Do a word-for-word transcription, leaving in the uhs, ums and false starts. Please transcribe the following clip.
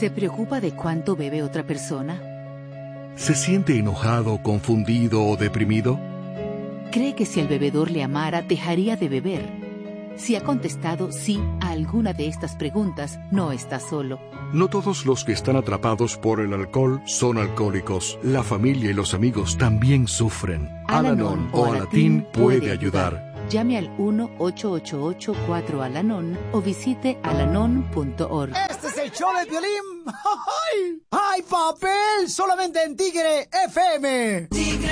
¿Se preocupa de cuánto bebe otra persona? ¿Se siente enojado, confundido o deprimido? ¿Cree que si el bebedor le amara, dejaría de beber? Si ha contestado sí a alguna de estas preguntas, no está solo. No todos los que están atrapados por el alcohol son alcohólicos. La familia y los amigos también sufren. Al-Anon o Alatín puede ayudar. Llame al uno ocho ocho ocho cuatro Al-Anon o visite alanon punto org. Este es el show de Piolín. ¡Ay, papel! Solamente en Tigre F M. Tigre.